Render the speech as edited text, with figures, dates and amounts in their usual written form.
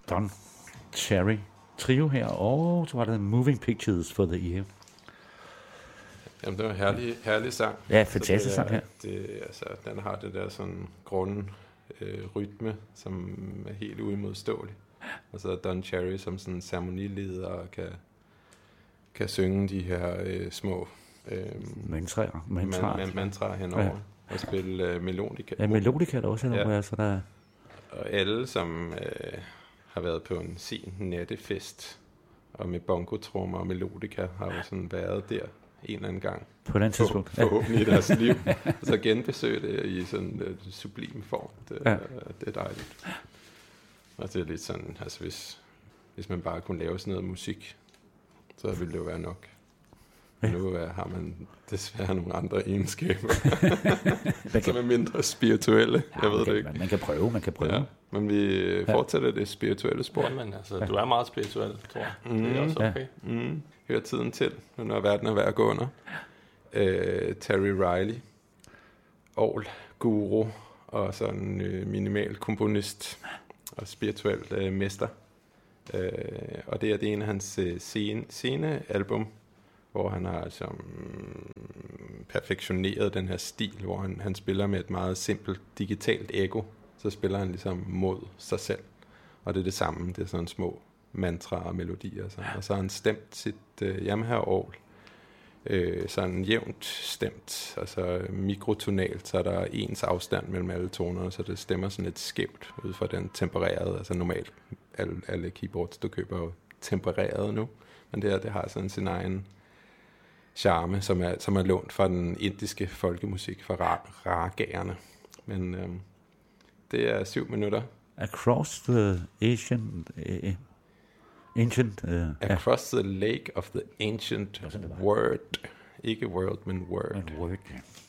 Don Cherry trio her, og så var der Moving Pictures for the Ear. Jamen, det var en herlig sang. Ja, fantastisk sang her. Den har det der sådan grund rytme, som er helt uimodståelig. Og så Don Cherry som sådan en ceremonileder og kan synge de her små mantraer henover. Og spille melodika. Ja, melodika der også henover. Ja. Så der... Og alle, som har været på en sen nattefest, og med bongotrummer og melodika, har jo sådan været der en eller anden gang. På den tidspunkt. Forhåbentlig i deres liv. Og så genbesøge det i sådan en sublim form. Det er dejligt. Og det er lidt sådan, altså hvis man bare kunne lave sådan noget musik, så ville det jo være nok. Nu har man desværre nogle andre egenskaber, som er mindre spirituelle. Jeg ved det ikke. Man kan prøve. Ja, men vi fortsætter det spirituelle spor. Jamen, altså, du er meget spirituel, tror jeg. Det er også okay. Hører tiden til, når verden er ved at gå under. Terry Riley, Orgel, guru og sådan minimal komponist og spirituel mester. Og det er en af hans sene album, hvor han har altså perfektioneret den her stil, hvor han spiller med et meget simpelt digitalt ego. Så spiller han ligesom mod sig selv. Og det er det samme, det er sådan små mantraer og melodier. Og så har han stemt sit Yamaha-orgel sådan jævnt stemt, altså mikrotonalt, så er der ens afstand mellem alle toner, så det stemmer sådan lidt skævt ud fra den tempererede, altså normalt alle keyboards, du køber jo tempereret nu, men det har sådan sin egen charme, som er lånt fra den indiske folkemusik, fra ragaerne. Men det er 7 minutter. Across the Across the lake of the ancient word. Ikke world, men word. Word, ja.